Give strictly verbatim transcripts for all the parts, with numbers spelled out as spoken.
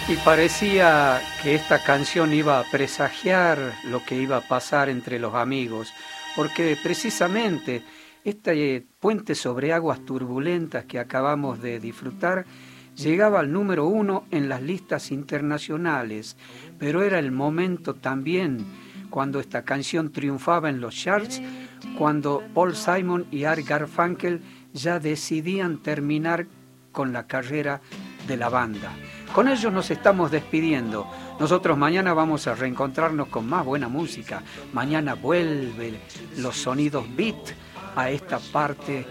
Y parecía que esta canción iba a presagiar lo que iba a pasar entre los amigos, porque precisamente este puente sobre aguas turbulentas que acabamos de disfrutar llegaba al número uno en las listas internacionales, pero era el momento también cuando esta canción triunfaba en los charts, cuando Paul Simon y Art Garfunkel ya decidían terminar con la carrera de la banda. Con ellos nos estamos despidiendo. Nosotros mañana vamos a reencontrarnos con más buena música. Mañana vuelven los sonidos beat a esta parte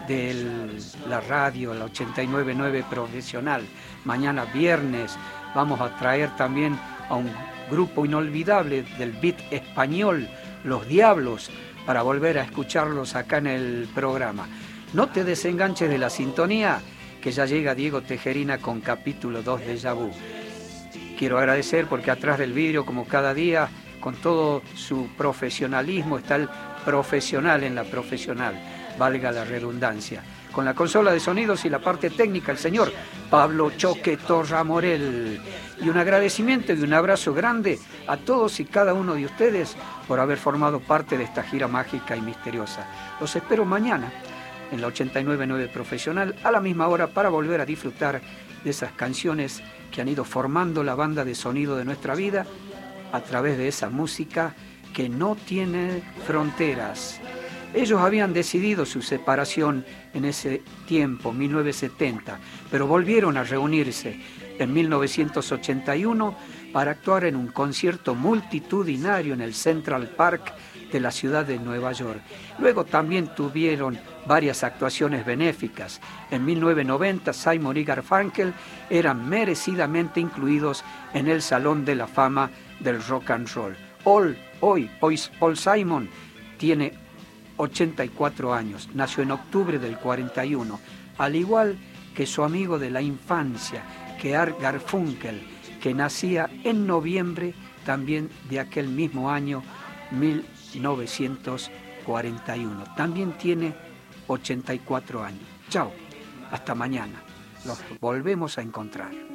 de la radio, la ochenta y nueve punto nueve profesional. Mañana viernes vamos a traer también a un grupo inolvidable del beat español, Los Diablos, para volver a escucharlos acá en el programa. No te desenganches de la sintonía, que ya llega Diego Tejerina con capítulo dos de Déjà Vu. Quiero agradecer porque atrás del vidrio, como cada día, con todo su profesionalismo, está el profesional en la profesional, valga la redundancia. Con la consola de sonidos y la parte técnica, el señor Pablo Choque Torra Morel. Y un agradecimiento y un abrazo grande a todos y cada uno de ustedes por haber formado parte de esta gira mágica y misteriosa. Los espero mañana en la ochenta y nueve punto nueve Profesional, a la misma hora, para volver a disfrutar de esas canciones que han ido formando la banda de sonido de nuestra vida a través de esa música que no tiene fronteras. Ellos habían decidido su separación en ese tiempo, mil novecientos setenta, pero volvieron a reunirse en mil novecientos ochenta y uno para actuar en un concierto multitudinario en el Central Park de la ciudad de Nueva York. Luego también tuvieron varias actuaciones benéficas. En mil novecientos noventa, Simon y Garfunkel eran merecidamente incluidos en el Salón de la Fama del Rock and Roll. Hoy, hoy Paul Simon tiene ochenta y cuatro años, nació en octubre del cuarenta y uno, al igual que su amigo de la infancia, que Art Garfunkel, que nacía en noviembre también de aquel mismo año, mil novecientos cuarenta y uno. También tiene ochenta y cuatro años. Chao, hasta mañana. Los volvemos a encontrar.